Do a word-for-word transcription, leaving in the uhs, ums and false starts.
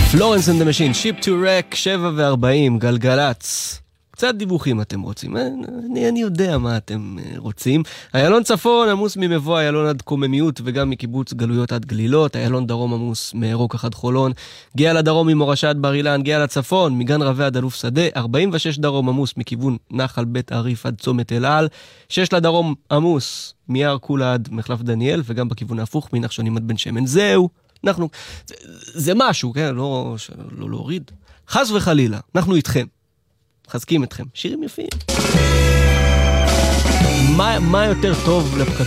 פלורנס אנד דה משין, שיפ טו רק, שבע וארבעים, גלגלץ. קצת דיווחים אתם רוצים, אני, אני יודע מה אתם רוצים. איילון צפון עמוס ממבוא איילון עד קוממיות וגם מקיבוץ גלויות עד גלילות, איילון דרום עמוס מרוקח עד חולון, גאה לדרום ממורשה עד בר אילן, גאה לצפון מגן רבי עד אלוף שדה, ארבעים ושש דרום עמוס מכיוון נחל בית עריף עד צומת אל על, שש לדרום עמוס מיער כולה עד מחלף דניאל וגם בכיוון ההפוך מנחשונים עד בן שמן. זהו, אנחנו, זה, זה משהו, כן? לא, לא להוריד. חס וחלילה, אנחנו איתכם. חזקים אתכם. שירים יפים. מה, מה יותר טוב לפקקים?